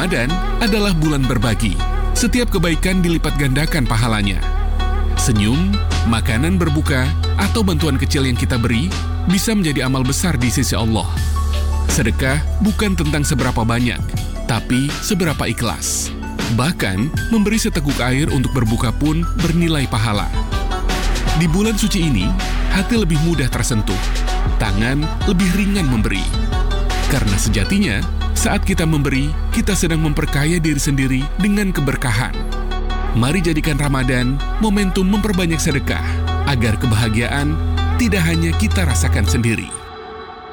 Ramadan adalah bulan berbagi. Setiap kebaikan dilipat gandakan pahalanya. Senyum, makanan berbuka, atau bantuan kecil yang kita beri bisa menjadi amal besar di sisi Allah. Sedekah bukan tentang seberapa banyak, tapi seberapa ikhlas. Bahkan, memberi seteguk air untuk berbuka pun bernilai pahala. Di bulan suci ini, hati lebih mudah tersentuh, tangan lebih ringan memberi. Karena sejatinya, saat kita memberi, kita sedang memperkaya diri sendiri dengan keberkahan. Mari jadikan Ramadan momentum memperbanyak sedekah, agar kebahagiaan tidak hanya kita rasakan sendiri.